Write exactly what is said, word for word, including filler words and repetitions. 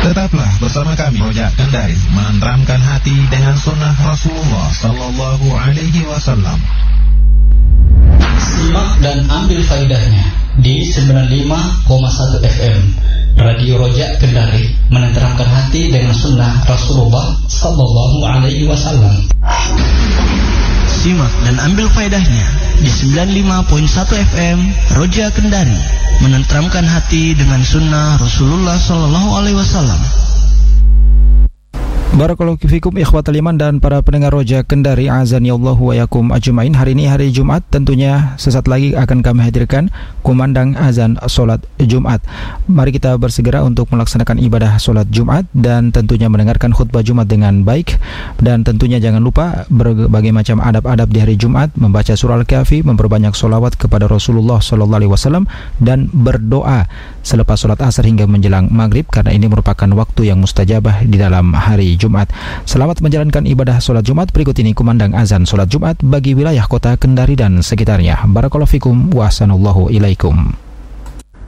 Tetaplah bersama kami Rojak Kendari, menenteramkan hati dengan sunnah Rasulullah Sallallahu Alaihi Wasallam. Simak dan ambil faedahnya di sembilan puluh lima koma satu F M Radio Rojak Kendari, menenteramkan hati dengan sunnah Rasulullah Sallallahu Alaihi Wasallam. Simak dan ambil faedahnya di sembilan puluh lima koma satu F M Rojak Kendari, menenteramkan hati dengan sunnah Rasulullah Sallallahu Alaihi Wasallam. Barakallahu fikum ikhwatal iman dan para pendengar Rojak Kendari, azanillahu wa yakum ajmain. Hari ini hari Jumat, tentunya sesaat lagi akan kami hadirkan kumandang azan solat Jumat. Mari kita bersegera untuk melaksanakan ibadah solat Jumat dan tentunya mendengarkan khutbah Jumat dengan baik. Dan tentunya jangan lupa berbagai macam adab-adab di hari Jumat, membaca surah Al-Kahfi, memperbanyak solawat kepada Rasulullah Sallallahu Alaihi Wasallam, dan berdoa selepas solat asar hingga menjelang maghrib, karena ini merupakan waktu yang mustajabah di dalam hari Jumat. Selamat menjalankan ibadah solat Jumat. Berikut ini kumandang azan solat Jumat bagi wilayah kota Kendari dan sekitarnya. Barakallahu fikum wa ahsanallahu ilaikum.